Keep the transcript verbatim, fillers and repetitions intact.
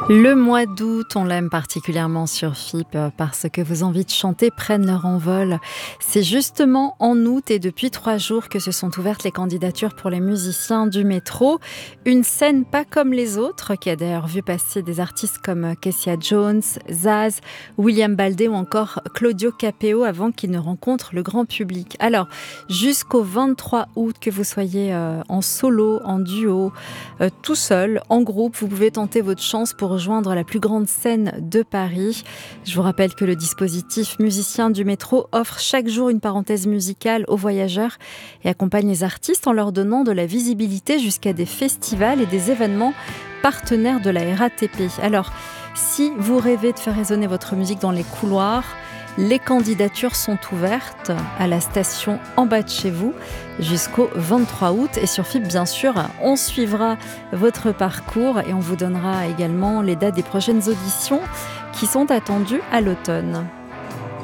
Le mois d'août, on l'aime particulièrement sur F I P parce que vos envies de chanter prennent leur envol. C'est justement en août et depuis trois jours que se sont ouvertes les candidatures pour les musiciens du métro. Une scène pas comme les autres, qui a d'ailleurs vu passer des artistes comme Kessia Jones, Zaz, William Baldé ou encore Claudio Capeo avant qu'ils ne rencontrent le grand public. Alors, jusqu'au vingt-trois août, que vous soyez euh, en solo, en duo, euh, tout seul, en groupe, vous pouvez tenter votre chance pour rejoindre la plus grande scène de Paris. Je vous rappelle que le dispositif Musiciens du métro offre chaque jour une parenthèse musicale aux voyageurs et accompagne les artistes en leur donnant de la visibilité jusqu'à des festivals et des événements partenaires de la R A T P. Alors, si vous rêvez de faire résonner votre musique dans les couloirs, les candidatures sont ouvertes à la station en bas de chez vous jusqu'au vingt-trois août. Et sur F I P, bien sûr, on suivra votre parcours et on vous donnera également les dates des prochaines auditions qui sont attendues à l'automne.